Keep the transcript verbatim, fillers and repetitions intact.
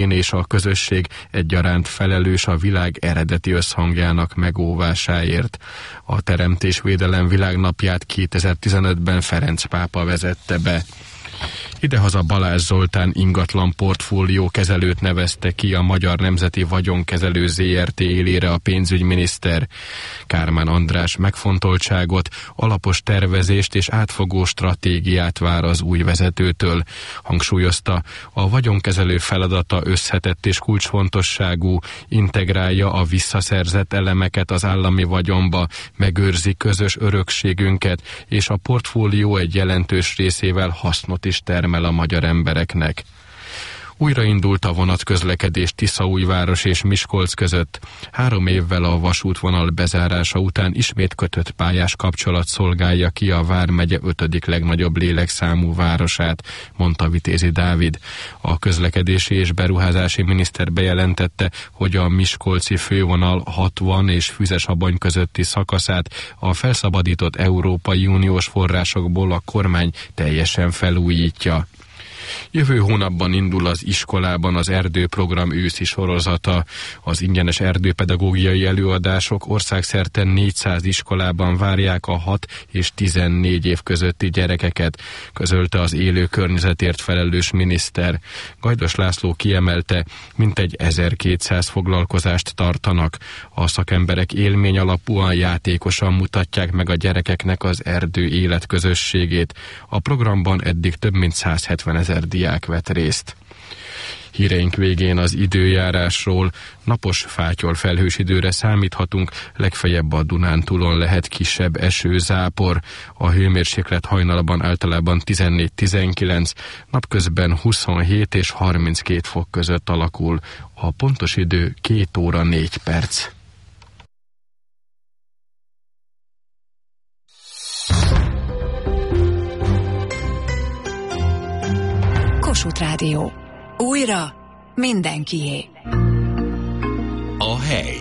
és a közösség egyaránt felelős a világ eredeti összhangjának megóvásáért. A Teremtésvédelem világnapját kétezer-tizenötben Ferenc pápa vezette be. Idehaza Balázs Zoltán ingatlan portfólió kezelőt nevezte ki a Magyar Nemzeti Vagyonkezelő zé er té élére a pénzügyminiszter. Kármán András megfontoltságot, alapos tervezést és átfogó stratégiát vár az új vezetőtől. Hangsúlyozta, a vagyonkezelő feladata összetett és kulcsfontosságú, integrálja a visszaszerzett elemeket az állami vagyonba, megőrzi közös örökségünket, és a portfólió egy jelentős részével hasznot is termel a magyar embereknek. Újraindult a vonatközlekedés Tiszaújváros és Miskolc között. Három évvel a vasútvonal bezárása után ismét kötött pályás kapcsolat szolgálja ki a vármegye ötödik legnagyobb lélekszámú városát, mondta Vitézi Dávid. A közlekedési és beruházási miniszter bejelentette, hogy a miskolci fővonal hatvan és Füzesabony közötti szakaszát a felszabadított Európai Uniós forrásokból a kormány teljesen felújítja. Jövő hónapban indul az iskolában az erdőprogram őszi sorozata. Az ingyenes erdőpedagógiai előadások országszerte négyszáz iskolában várják a hat és tizennégy év közötti gyerekeket, közölte az élő környezetért felelős miniszter. Gajdos László kiemelte, mintegy ezerkétszáz foglalkozást tartanak. A szakemberek élmény alapúan, játékosan mutatják meg a gyerekeknek az erdő életközösségét. A programban eddig több mint százhetvenezer diák vett részt. Híreink végén az időjárásról. Napos, fátyol felhős időre számíthatunk, legfeljebb a Dunántúlon lehet kisebb esőzápor. A hőmérséklet hajnalban általában tizennégy-tizenkilenc, napközben huszonhét és harminckét fok között alakul. A pontos idő két óra négy perc. Kossuth Rádió. Újra mindenkié. A hely.